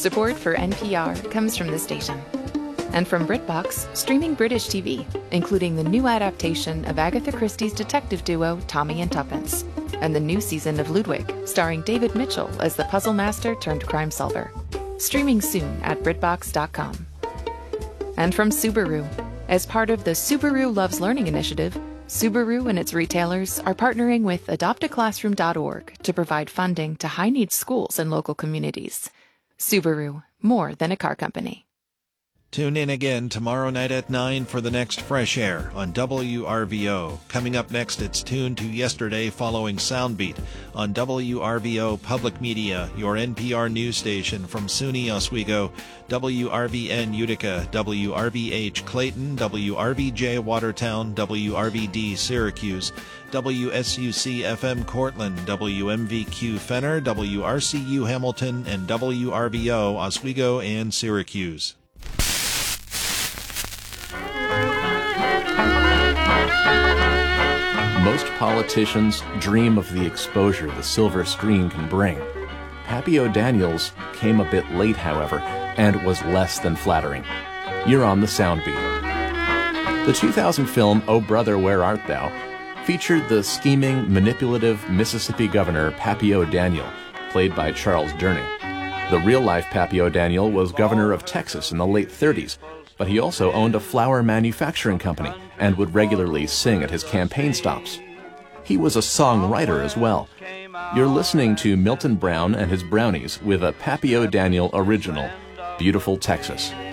Support for NPR comes from the station. And from BritBox, streaming British TV, including the new adaptation of Agatha Christie's detective duo Tommy and Tuppence, and the new season of Ludwig, starring David Mitchell as the puzzle master turned crime solver. Streaming soon at BritBox.com. And from Subaru, as part of the Subaru Loves Learning initiative, Subaru and its retailers are partnering with adoptaclassroom.org to provide funding to high-needs schools and local communities. Subaru, more than a car company. Tune in again tomorrow night at 9 for the next Fresh Air on WRVO. Coming up next, it's tuned to Yesterday following Soundbeat on WRVO Public Media, your NPR news station from SUNY Oswego, WRVN Utica, WRVH Clayton, WRVJ Watertown, WRVD Syracuse, WSUC-FM Cortland, WMVQ Fenner, WRCU Hamilton, and WRVO Oswego and Syracuse. Most politicians dream of the exposure the silver screen can bring. Pappy O'Daniels came a bit late, however, and was less than flattering. You're on the Soundbeat. The 2000 film Oh Brother, Where Art Thou? Featured the scheming, manipulative Mississippi governor Pappy O'Daniel, played by Charles Durning. The real-life Pappy O'Daniel was governor of Texas in the late 30s, but he also owned a flour manufacturing company and would regularly sing at his campaign stops. He was a songwriter as well. You're listening to Milton Brown and his Brownies with a Pappy O'Daniel original, Beautiful Texas.